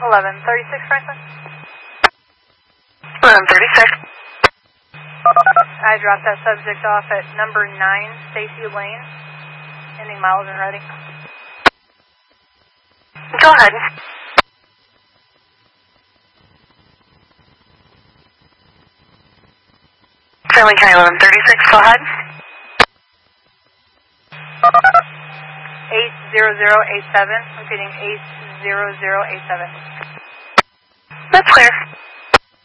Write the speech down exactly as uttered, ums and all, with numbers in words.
eleven thirty-six, Franklin. eleven thirty-six. I dropped that subject off at number nine, Stacy Lane, ending miles and ready. Go ahead. Sterling County eleven thirty-six, go ahead. eight zero zero eight seven, repeating eight zero zero eight seven. That's clear.